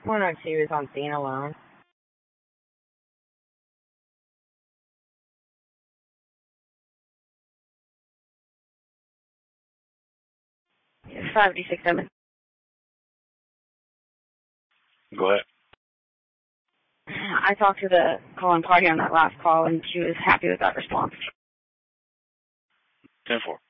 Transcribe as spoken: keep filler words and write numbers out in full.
one oh two is on scene alone. five D six seven. Go ahead. I talked to the calling party on that last call, and she was happy with that response. ten four.